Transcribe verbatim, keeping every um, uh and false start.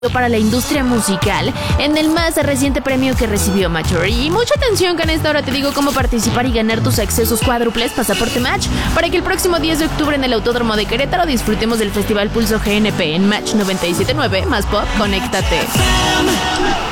para la industria musical en el más reciente premio que recibió Mature. Y mucha atención que en esta hora te digo cómo participar y ganar tus accesos cuádruples Pasaporte Match para que el próximo diez de octubre en el Autódromo de Querétaro disfrutemos del Festival Pulso G N P en Match noventa y siete punto nueve más Pop. Conéctate.